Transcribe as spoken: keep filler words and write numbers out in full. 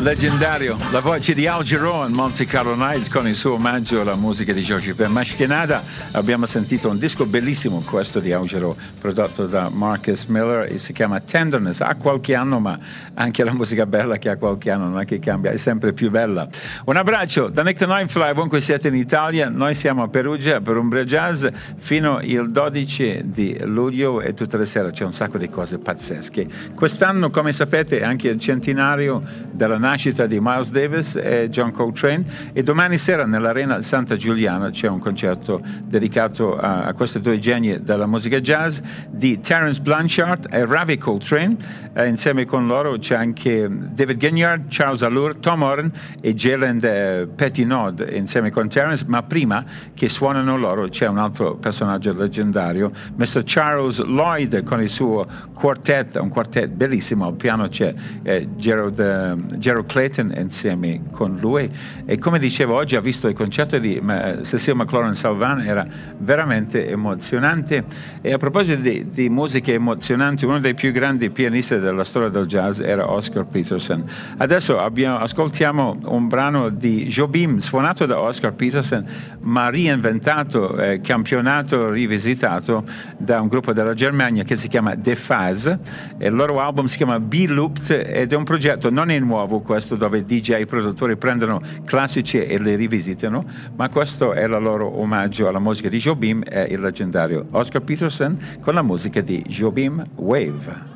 leggendario, la voce di Al Jarreau in Monte Carlo Nights con il suo omaggio alla musica di George Ben Mashkenada. Abbiamo sentito un disco bellissimo, questo di Al Jarreau, prodotto da Marcus Miller, e si chiama Tenderness. Ha qualche anno, ma anche la musica bella che ha qualche anno non è che cambia, è sempre più bella. Un abbraccio da Nick the Nightfly, ovunque siete in Italia. Noi siamo a Perugia per Umbria Jazz fino il dodici di luglio e tutte le sere c'è un sacco di cose pazzesche. Quest'anno, come sapete, è anche il centenario della nascita di Miles Davis e John Coltrane, e domani sera nell'Arena Santa Giuliana c'è un concerto dedicato a, a questi due geni della musica jazz, di Terence Blanchard e Ravi Coltrane. Eh, insieme con loro c'è anche David Ginyard, Charles Allure, Tom Oren e Jalen eh, Pettinod insieme con Terence, ma prima che suonano loro c'è un altro personaggio leggendario, mister Charles Lloyd, con il suo quartet, un quartet bellissimo. Al piano c'è eh, Gerald, eh, Gerald Clayton insieme con lui, e come dicevo oggi ha visto il concerto di uh, Cecile McLaurin Salvant, era veramente emozionante. E a proposito di, di musiche emozionanti, uno dei più grandi pianisti della storia del jazz era Oscar Peterson. Adesso abbiamo, ascoltiamo un brano di Jobim suonato da Oscar Peterson ma reinventato, eh, campionato, rivisitato da un gruppo della Germania che si chiama The Faz, e il loro album si chiama B-Looped ed è un progetto non è nuovo questo, dove D J e produttori prendono classici e li rivisitano, ma questo è il loro omaggio alla musica di Jobim e il leggendario Oscar Peterson con la musica di Jobim Wave.